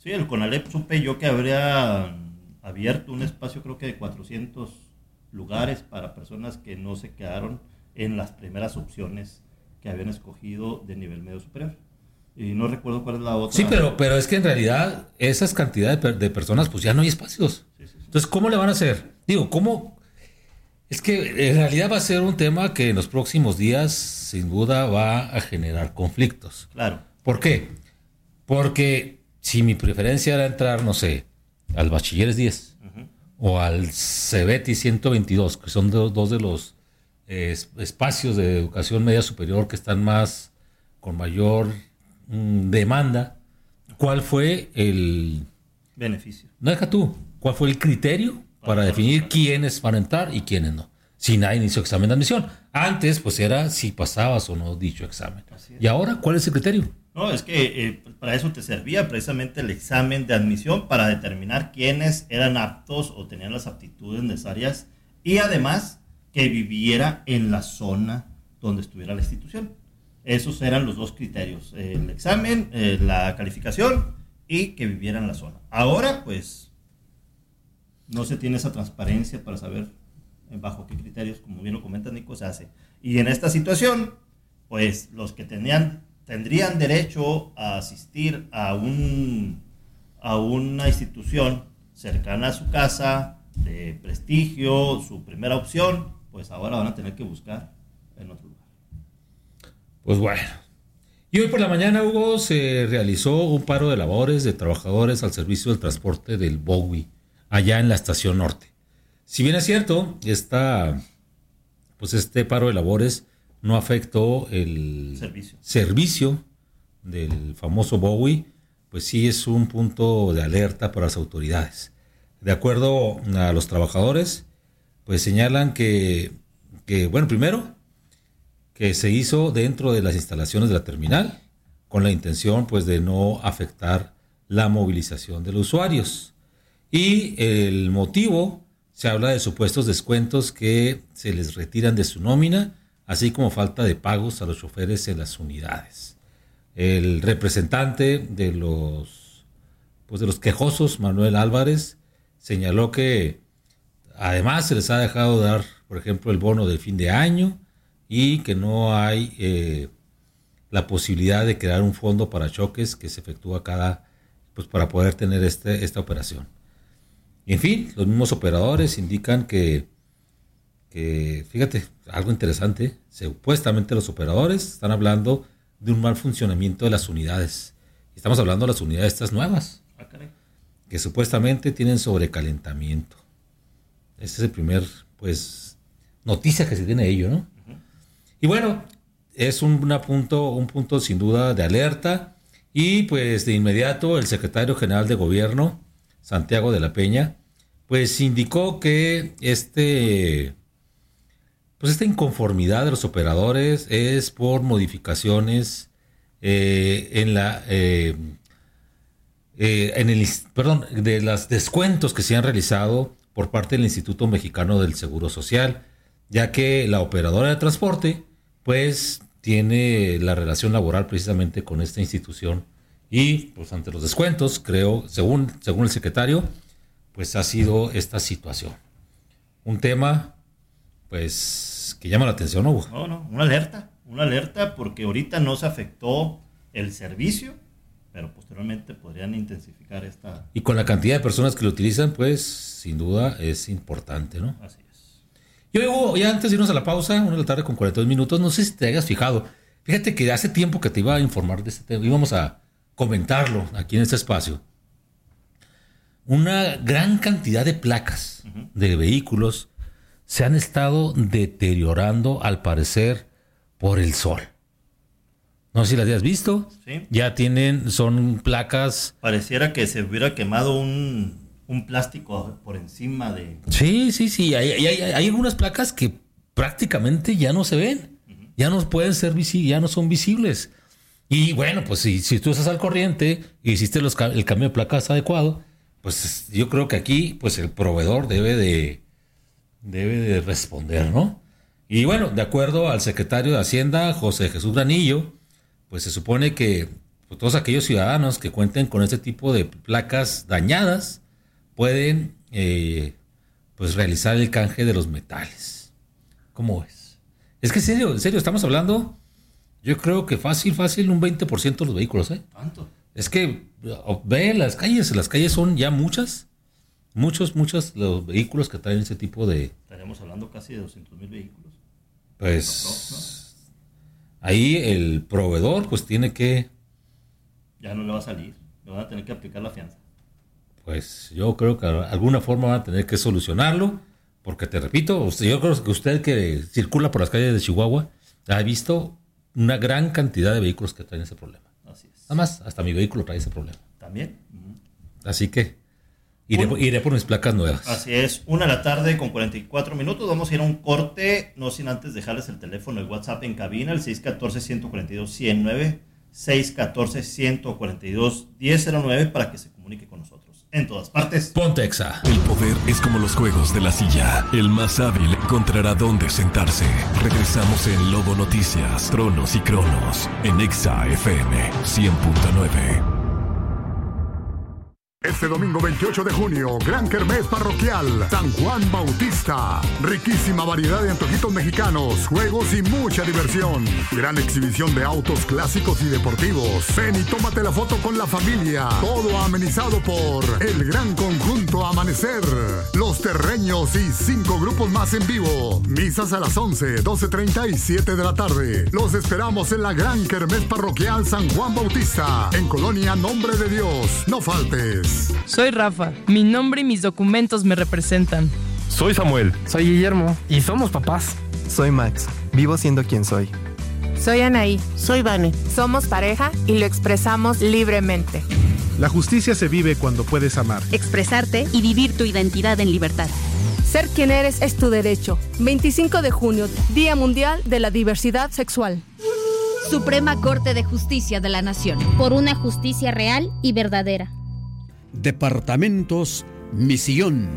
Sí, el CONALEP supe yo que habría abierto un espacio, creo que de 400 lugares para personas que no se quedaron en las primeras opciones que habían escogido de nivel medio superior. Y no recuerdo cuál es la otra. Sí, pero es que en realidad esas cantidades de personas, pues ya no hay espacios. Sí, sí, sí. Entonces, ¿cómo le van a hacer? Digo, ¿cómo? Es que en realidad va a ser un tema que en los próximos días, sin duda, va a generar conflictos. Claro. ¿Por qué? Porque si mi preferencia era entrar, no sé, al Bachilleres 10 o al CEBETI 122, que son dos de los espacios de educación media superior que están más, con mayor demanda, ¿cuál fue el beneficio? No, deja tú, ¿cuál fue el criterio para definir quiénes van a entrar y quiénes no? Si nadie hizo examen de admisión. Antes, pues era si pasabas o no dicho examen. ¿Y ahora cuál es el criterio? No, es que para eso te servía precisamente el examen de admisión, para determinar quiénes eran aptos o tenían las aptitudes necesarias, y además que viviera en la zona donde estuviera la institución. Esos eran los dos criterios: el examen, la calificación y que viviera en la zona. Ahora, pues, no se tiene esa transparencia para saber bajo qué criterios, como bien lo comenta Nico, se hace. Y en esta situación, pues, los que tendrían derecho a asistir a una institución cercana a su casa, de prestigio, su primera opción, pues ahora van a tener que buscar en otro lugar. Pues bueno. Y hoy por la mañana, Hugo, se realizó un paro de labores de trabajadores al servicio del transporte del Bowie, allá en la estación norte. Si bien es cierto, este paro de labores no afectó el servicio del famoso Bowie, pues sí es un punto de alerta para las autoridades. De acuerdo a los trabajadores, pues señalan que bueno, primero, que se hizo dentro de las instalaciones de la terminal, con la intención pues de no afectar la movilización de los usuarios. Y el motivo, se habla de supuestos descuentos que se les retiran de su nómina, así como falta de pagos a los choferes en las unidades. El representante de los quejosos, Manuel Álvarez, señaló que además se les ha dejado dar, por ejemplo, el bono de fin de año, y que no hay la posibilidad de crear un fondo para choques que se efectúa para poder tener esta operación. Y en fin, los mismos operadores indican que fíjate, algo interesante, supuestamente los operadores están hablando de un mal funcionamiento de las unidades. Estamos hablando de las unidades estas nuevas, que supuestamente tienen sobrecalentamiento. Ese es el primer, noticia que se tiene de ello, ¿no? Y bueno, es un punto sin duda de alerta, y pues de inmediato el secretario general de gobierno, Santiago de la Peña, pues indicó que esta inconformidad de los operadores es por modificaciones de los descuentos que se han realizado por parte del Instituto Mexicano del Seguro Social, ya que la operadora de transporte pues tiene la relación laboral precisamente con esta institución, y pues ante los descuentos, creo, según el secretario, pues ha sido esta situación. Un tema pues que llama la atención, ¿no? No, una alerta, porque ahorita no se afectó el servicio, pero posteriormente podrían intensificar esta. Y con la cantidad de personas que lo utilizan, pues sin duda es importante, ¿no? Así es. Yo digo, ya antes de irnos a la pausa, 1:42 p.m, no sé si te hayas fijado. Fíjate que hace tiempo que te iba a informar de este tema, íbamos a comentarlo aquí en este espacio. Una gran cantidad de placas de vehículos se han estado deteriorando, al parecer, por el sol. No sé si las hayas visto. Sí. Ya son placas. Pareciera que se hubiera quemado un plástico por encima de. Sí. Hay algunas placas que prácticamente ya no se ven. Ya no pueden ser visibles, ya no son visibles. Y bueno, pues si tú estás al corriente y hiciste el cambio de placas adecuado, pues yo creo que aquí pues el proveedor debe de responder, ¿no? Y bueno, de acuerdo al secretario de Hacienda, José Jesús Granillo, pues se supone que pues todos aquellos ciudadanos que cuenten con este tipo de placas dañadas pueden pues realizar el canje de los metales. ¿Cómo ves? Es que en serio, estamos hablando, yo creo que fácil, un 20% de los vehículos, ¿eh? ¿Tanto? Es que ve las calles son ya muchos los vehículos que traen ese tipo de... Estaríamos hablando casi de 200,000 vehículos. Pues ahí el proveedor pues tiene que... Ya no le va a salir, le van a tener que aplicar la fianza. Pues yo creo que de alguna forma van a tener que solucionarlo, porque te repito, yo creo que usted que circula por las calles de Chihuahua ha visto una gran cantidad de vehículos que traen ese problema. Así es. Nada más, hasta mi vehículo trae ese problema. ¿También? Así que iré por mis placas nuevas. Así es, 1:44 p.m. Vamos a ir a un corte, no sin antes dejarles el teléfono, el WhatsApp en cabina, el 614-142-109, 614-142-1009, para que se comunique con nosotros en todas partes. Ponte Exa. El poder es como los juegos de la silla. El más hábil encontrará dónde sentarse. Regresamos en Lobo Noticias, Tronos y Cronos, en Exa FM 100.9. Este domingo 28 de junio, Gran Kermés Parroquial, San Juan Bautista. Riquísima variedad de antojitos mexicanos, juegos y mucha diversión. Gran exhibición de autos clásicos y deportivos. Ven y tómate la foto con la familia. Todo amenizado por el Gran Conjunto Amanecer, Los Terreños y 5 grupos más en vivo. Misas a las 11, 12:30 y 7 de la tarde. Los esperamos en la Gran Kermés Parroquial San Juan Bautista, en Colonia Nombre de Dios. No faltes. Soy Rafa. Mi nombre y mis documentos me representan. Soy Samuel. Soy Guillermo. Y somos papás. Soy Max. Vivo siendo quien soy. Soy Anaí. Soy Vane. Somos pareja y lo expresamos libremente. La justicia se vive cuando puedes amar, expresarte y vivir tu identidad en libertad. Ser quien eres es tu derecho. 25 de junio, Día Mundial de la Diversidad Sexual. Suprema Corte de Justicia de la Nación. Por una justicia real y verdadera. Departamentos Misión.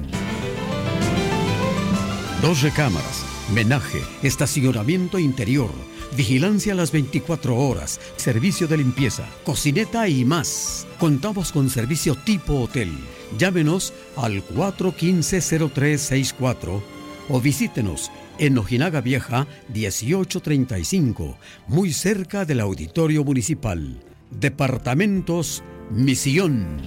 2 recámaras, menaje, estacionamiento interior, vigilancia a las 24 horas, servicio de limpieza, cocineta y más. Contamos con servicio tipo hotel. Llámenos al 415-0364 o visítenos en Ojinaga Vieja 1835, muy cerca del Auditorio Municipal. Departamentos Misión.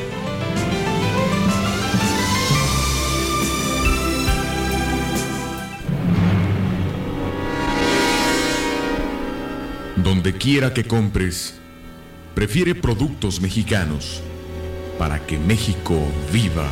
Donde quiera que compres, prefiere productos mexicanos para que México viva.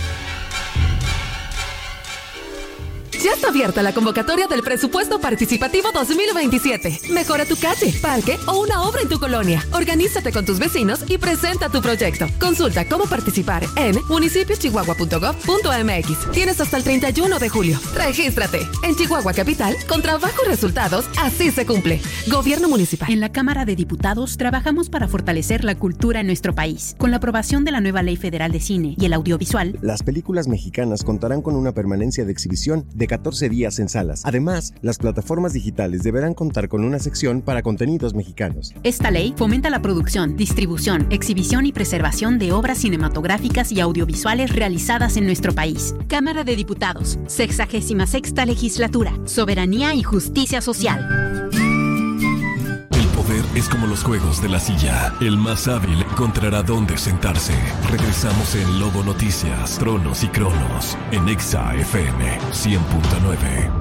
Ya está abierta la convocatoria del Presupuesto Participativo 2027. Mejora tu calle, parque o una obra en tu colonia. Organízate con tus vecinos y presenta tu proyecto. Consulta cómo participar en municipiochihuahua.gov.mx. Tienes hasta el 31 de julio. Regístrate. En Chihuahua Capital, con trabajo y resultados, así se cumple. Gobierno Municipal. En la Cámara de Diputados trabajamos para fortalecer la cultura en nuestro país. Con la aprobación de la nueva Ley Federal de Cine y el Audiovisual, las películas mexicanas contarán con una permanencia de exhibición de 14 días en salas. Además, las plataformas digitales deberán contar con una sección para contenidos mexicanos. Esta ley fomenta la producción, distribución, exhibición y preservación de obras cinematográficas y audiovisuales realizadas en nuestro país. Cámara de Diputados, 66ª Legislatura, Soberanía y Justicia Social. El poder es como los juegos de la silla. El más hábil encontrará dónde sentarse. Regresamos en Lobo Noticias, Tronos y Cronos, en Exa FM 100.9.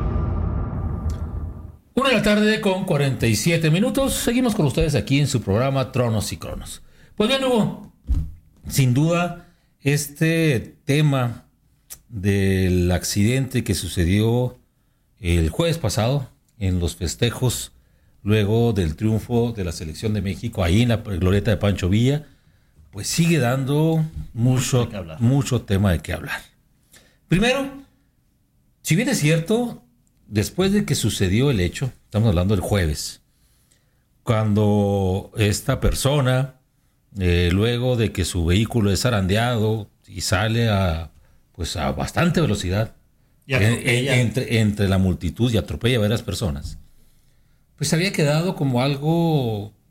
1:47 p.m. Seguimos con ustedes aquí en su programa Tronos y Cronos. Pues bien, Hugo, sin duda, este tema del accidente que sucedió el jueves pasado en los festejos luego del triunfo de la selección de México ahí en la glorieta de Pancho Villa, pues sigue dando mucho tema de qué hablar. Primero, si bien es cierto, después de que sucedió el hecho, estamos hablando del jueves, cuando esta persona, luego de que su vehículo es zarandeado y sale a bastante velocidad entre la multitud y atropella a varias personas, pues había quedado como algo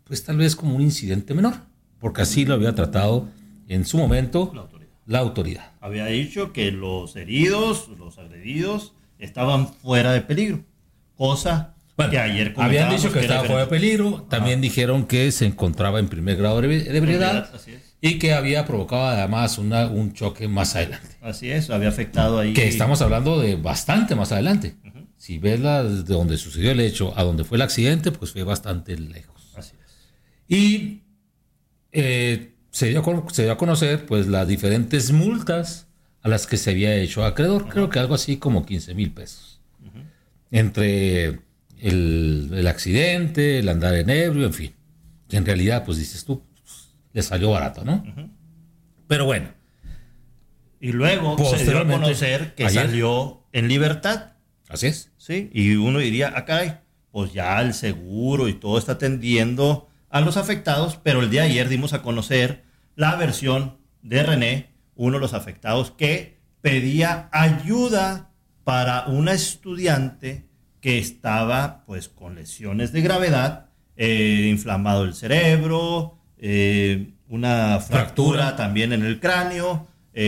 pues tal vez como un incidente menor, porque así lo había tratado en su momento la autoridad. Había dicho que los heridos, los agredidos, estaban fuera de peligro, cosa que ayer habían dicho que estaba fuera de peligro, también dijeron que se encontraba en primer grado de ebriedad y que había provocado además un choque más adelante. Así es, había afectado ahí. Que estamos hablando de bastante más adelante. Uh-huh. Si ves de donde sucedió el hecho a donde fue el accidente, pues fue bastante lejos. Así es. Y se dio a conocer pues las diferentes multas a las que se había hecho acreedor. Creo que algo así como 15,000 pesos. Uh-huh. Entre el accidente, el andar en ebrio, en fin. Que en realidad, pues dices tú, le salió barato, ¿no? Uh-huh. Pero bueno. Y luego se dio a conocer que salió en libertad. Así es. Sí, y uno diría, caray, pues ya el seguro y todo está atendiendo a los afectados, pero el día de ayer dimos a conocer la versión de René, uno de los afectados, que pedía ayuda para una estudiante que estaba pues con lesiones de gravedad, inflamado el cerebro, una fractura también en el cráneo,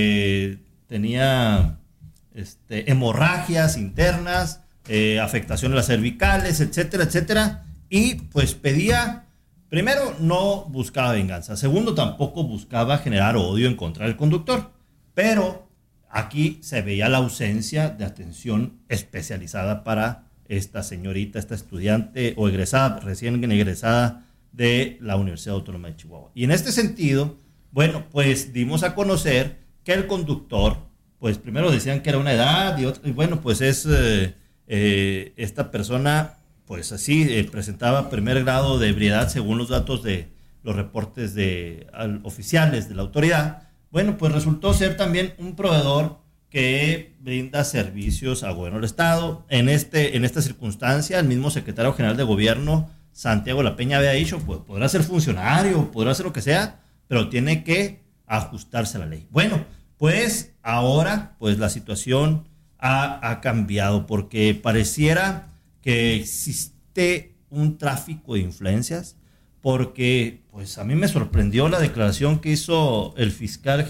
tenía hemorragias internas, afectación de las cervicales, etcétera, etcétera, y pues pedía, primero no buscaba venganza, segundo tampoco buscaba generar odio en contra del conductor, pero aquí se veía la ausencia de atención especializada para esta señorita, esta estudiante o egresada, recién egresada de la Universidad Autónoma de Chihuahua. Y en este sentido, bueno, pues dimos a conocer que el conductor, pues primero decían que era una edad y bueno, pues es esta persona, pues así presentaba primer grado de ebriedad según los datos de los reportes oficiales de la autoridad. Bueno, pues resultó ser también un proveedor que brinda servicios al gobierno del estado. En esta circunstancia, el mismo secretario general de gobierno, Santiago La Peña, había dicho, pues podrá ser funcionario, podrá ser lo que sea, pero tiene que ajustarse a la ley. Bueno, pues ahora pues la situación ha cambiado, porque pareciera que existe un tráfico de influencias, porque pues a mí me sorprendió la declaración que hizo el fiscal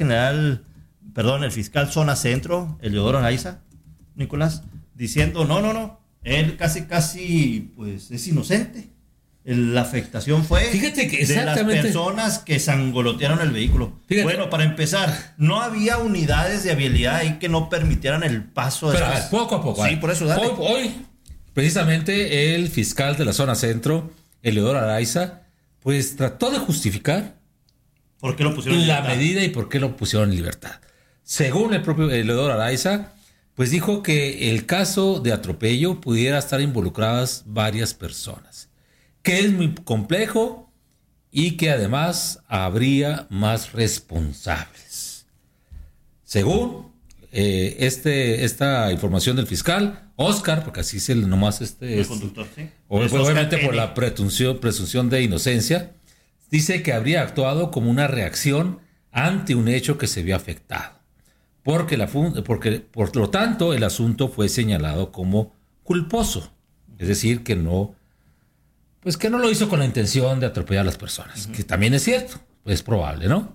Zona Centro, Eleodoro Araiza, Nicolás, diciendo no, él casi pues es inocente. La afectación fue de las personas que sangolotearon el vehículo. Fíjate. Bueno, para empezar, no había unidades de vialidad ahí que no permitieran el paso de estas. Poco a poco. Sí, por eso dale. Hoy, precisamente, el fiscal de la Zona Centro, Eleodoro Araiza, pues trató de justificar ¿por qué lo pusieron en libertad? La medida y por qué lo pusieron en libertad. Según el propio Eleodoro Araiza, pues dijo que el caso de atropello pudiera estar involucradas varias personas, que es muy complejo y que además habría más responsables. Según esta información del fiscal, Oscar, porque así es el conductor, sí. Obviamente por la presunción de inocencia, dice que habría actuado como una reacción ante un hecho que se vio afectado, porque por lo tanto el asunto fue señalado como culposo, es decir, que no lo hizo con la intención de atropellar a las personas, que también es cierto, es probable, ¿no?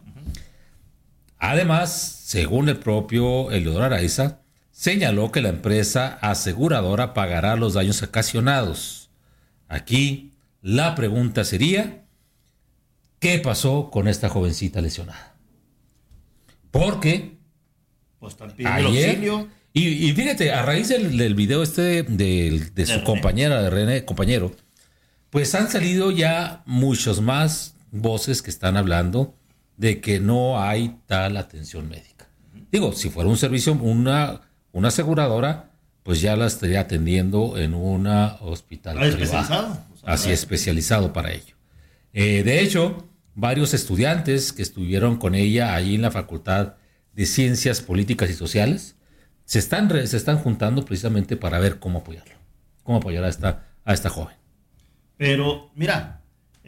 Además, según el propio Eleodoro Araiza, señaló que la empresa aseguradora pagará los daños ocasionados. Aquí la pregunta sería, ¿qué pasó con esta jovencita lesionada? Porque pues están pidiendo auxilio. Y fíjate, a raíz del video de su compañera, de René, compañero, pues han salido ya muchos más voces que están hablando de que no hay tal atención médica. Digo, si fuera un servicio, una aseguradora, pues ya la estaría atendiendo en un hospital privado. Así especializado para ello. De hecho, varios estudiantes que estuvieron con ella ahí en la Facultad de Ciencias Políticas y Sociales se están juntando precisamente para ver cómo apoyar a esta joven. Pero mira,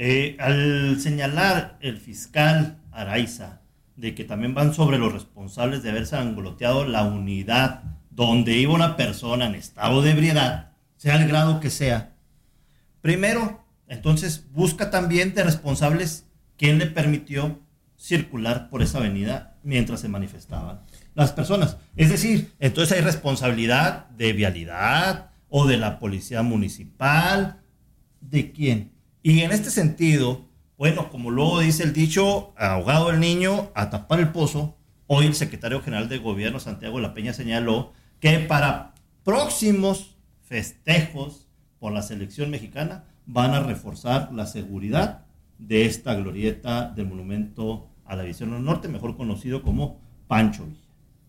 al señalar el fiscal Araiza de que también van sobre los responsables de haberse angoloteado la unidad donde iba una persona en estado de ebriedad, sea el grado que sea, primero Entonces busca también de responsables quién le permitió circular por esa avenida mientras se manifestaban las personas. Es decir, entonces hay responsabilidad de vialidad o de la policía municipal. ¿De quién? Y en este sentido, bueno, como luego dice el dicho, ahogado el niño, a tapar el pozo. Hoy el secretario general de gobierno, Santiago La Peña, señaló que para próximos festejos por la selección mexicana van a reforzar la seguridad de esta glorieta del monumento a la División Norte, mejor conocido como Pancho Villa.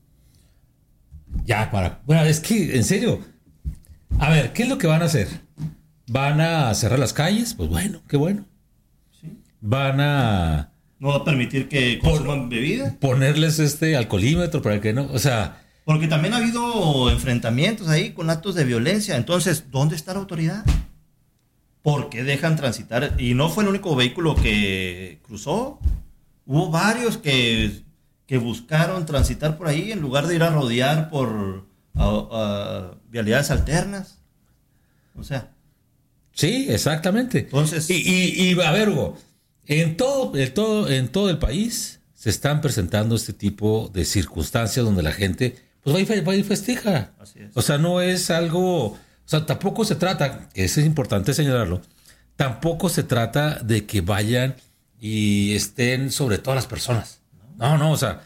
Bueno, es que, en serio, a ver, ¿qué es lo que van a hacer? ¿Van a cerrar las calles? Pues bueno, qué bueno. ¿Sí? ¿Van a... no va a permitir que consuman bebida? Ponerles alcoholímetro para que no, o sea... Porque también ha habido enfrentamientos ahí con actos de violencia. Entonces, ¿dónde está la autoridad? ¿Por qué dejan transitar? Y no fue el único vehículo que cruzó. Hubo varios que buscaron transitar por ahí en lugar de ir a rodear por vialidades alternas. O sea. Sí, exactamente. Entonces. Y a ver, Hugo, en todo el país se están presentando este tipo de circunstancias donde la gente pues va y festeja. Así es. O sea, no es algo, o sea, tampoco se trata, que eso es importante señalarlo, tampoco se trata de que vayan y estén sobre todas las personas. No, o sea,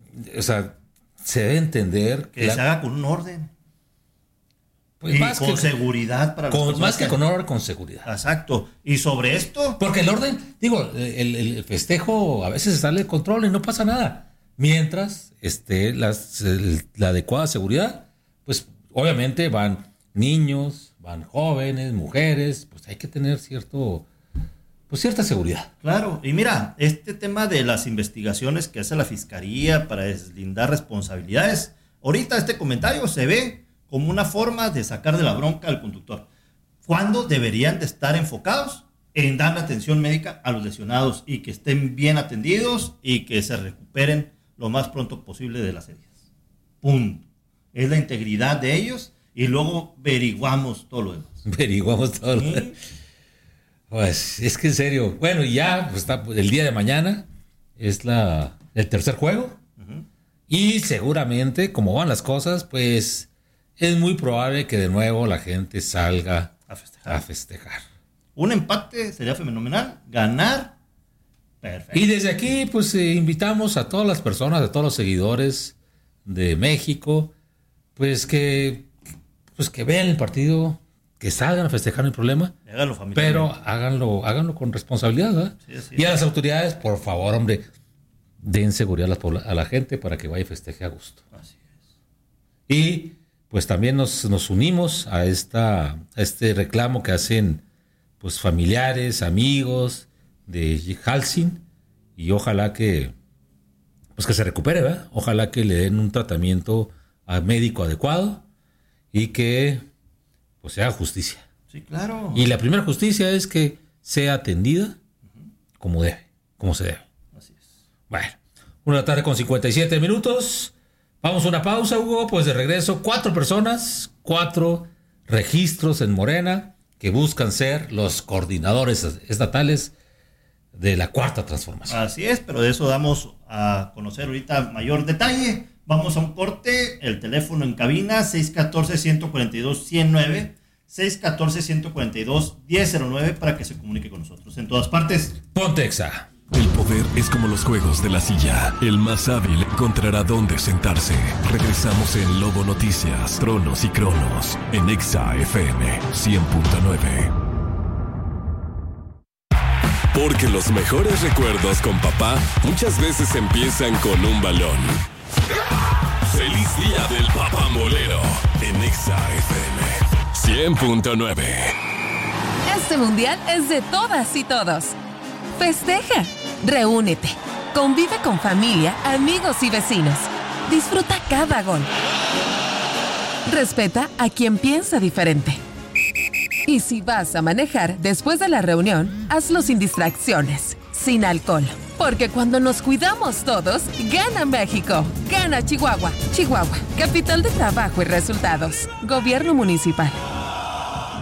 se debe entender que se haga con un orden. Pues y más con seguridad para los más que con orden, con seguridad. Exacto. Y sobre esto, porque el orden, digo, el festejo a veces sale de control y no pasa nada. Mientras esté la adecuada seguridad, pues obviamente van niños, van jóvenes, mujeres, pues hay que tener cierta seguridad. Claro, y mira, este tema de las investigaciones que hace la Fiscalía para deslindar responsabilidades, ahorita este comentario se ve como una forma de sacar de la bronca al conductor, cuando deberían de estar enfocados en dar atención médica a los lesionados y que estén bien atendidos y que se recuperen lo más pronto posible de las heridas. Punto. Es la integridad de ellos y luego averiguamos todo lo demás. Pues es que en serio, bueno, ya pues, está el día de mañana es el tercer juego. Uh-huh. Y seguramente, como van las cosas, pues es muy probable que de nuevo la gente salga a festejar. Un empate sería fenomenal. Ganar, perfecto. Y desde aquí, pues invitamos a todas las personas, a todos los seguidores de México, pues que vean el partido, que salgan a festejar, no hay problema. Háganlo pero háganlo con responsabilidad, ¿verdad? Sí. Y a las autoridades, por favor, hombre, den seguridad a la gente para que vaya y festeje a gusto. Así es. Y pues también nos unimos a este reclamo que hacen pues familiares, amigos de Halsing, y ojalá que se recupere, ¿verdad? Ojalá que le den un tratamiento médico adecuado y que pues se haga justicia. Sí, claro. Y la primera justicia es que sea atendida como se debe. Así es. Bueno, 1:57 p.m. Vamos a una pausa, Hugo. Pues de regreso, 4 personas, 4 registros en Morena que buscan ser los coordinadores estatales de la Cuarta Transformación. Así es, pero de eso damos a conocer ahorita mayor detalle. Vamos a un corte, el teléfono en cabina 614-142-109, 614-142-1009 para que se comunique con nosotros en todas partes. Ponte Exa. El poder es como los juegos de la silla. El más hábil encontrará dónde sentarse. Regresamos en Lobo Noticias, Tronos y Cronos, en Exa FM 100.9. Porque los mejores recuerdos con papá muchas veces empiezan con un balón. ¡Feliz día del papamolero! En Exa FM 100.9. Este mundial es de todas y todos. Festeja, reúnete, convive con familia, amigos y vecinos. Disfruta cada gol. Respeta a quien piensa diferente. Y si vas a manejar después de la reunión, hazlo sin distracciones, sin alcohol. Porque cuando nos cuidamos todos, gana México, gana Chihuahua. Chihuahua, capital de trabajo y resultados. Gobierno municipal.